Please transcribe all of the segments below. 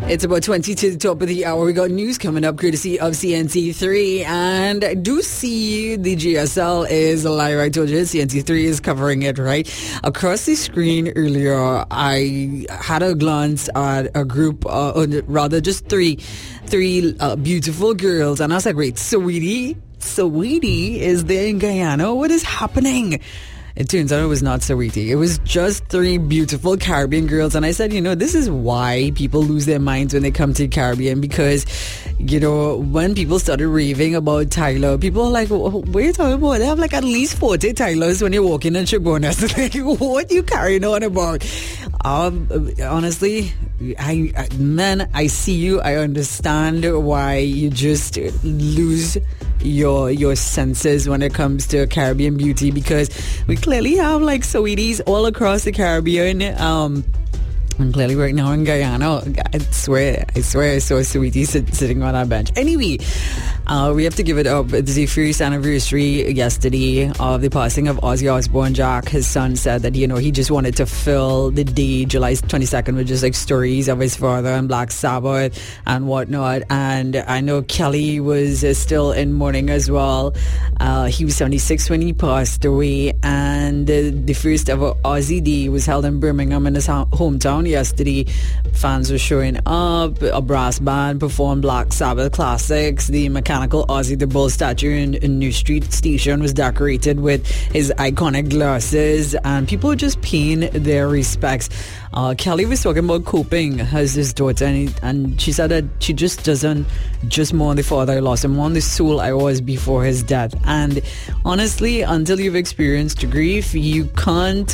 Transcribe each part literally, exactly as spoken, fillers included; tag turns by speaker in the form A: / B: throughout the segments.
A: It's about twenty to the top of the hour. We got news coming up courtesy of C N C three. And I do see the G S L is a live. I told you C N C three is covering it, right? Across the screen earlier, I had a glance at a group, uh, or rather just three, three uh, beautiful girls. And I was like, wait, Saweetie? Saweetie is there in Guyana? What is happening? It turns out it was not Saweetie. It was just three beautiful Caribbean girls. And I said, you know, this is why people lose their minds when they come to the Caribbean. Because, you know, when people started raving about Tyler, people are like, what are you talking about? They have like at least forty Tylers when you're walking in Chabonas. Like, what are you carrying on about? Um, honestly, I, I man, I see you. I understand why you just lose your your senses when it comes to Caribbean beauty, because we clearly have like Saweeties all across the Caribbean. Um, and clearly right now in Guyana, I swear, I swear I saw Saweetie sit, sitting on our bench. Anyway, uh, we have to give it up. It's the first anniversary yesterday of the passing of Ozzy Osbourne. Jack, his son, said that, you know, he just wanted to fill the day, July twenty-second, with just like stories of his father and Black Sabbath and whatnot. And I know Kelly was uh, still in mourning as well. Uh, he was seventy-six when he passed away. And uh, the first ever Ozzy Day was held in Birmingham in his ho- hometown yesterday. Fans were showing up. A brass band performed Black Sabbath classics. The mechanical Ozzy the Bull statue in, in New Street Station was decorated with his iconic glasses, and people were just paying their respects. Uh, Kelly was talking about coping as his daughter, and, he, and she said that she just doesn't just mourn the father I lost, and mourn the soul I was before his death. And honestly, until you've experienced grief, you can't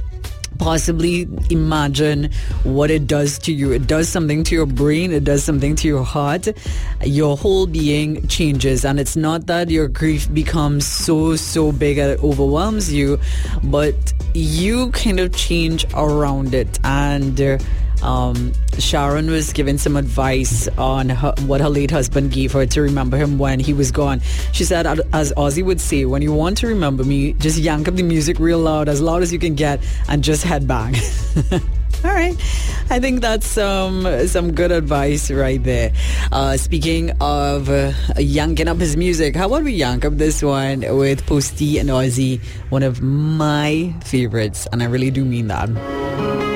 A: possibly imagine what it does to you. It does something to your brain. It does something to your heart. Your whole being changes. And it's not that your grief becomes so, so big that it overwhelms you, but you kind of change around it. And uh, um, Sharon was giving some advice on her, what her late husband gave her to remember him when he was gone. She said, as Ozzy would say, when you want to remember me, just yank up the music real loud, as loud as you can get, and just headbang. All right. I think that's um, some good advice right there. Uh, speaking of uh, yanking up his music, how about we yank up this one with Posty and Ozzy, one of my favorites, and I really do mean that.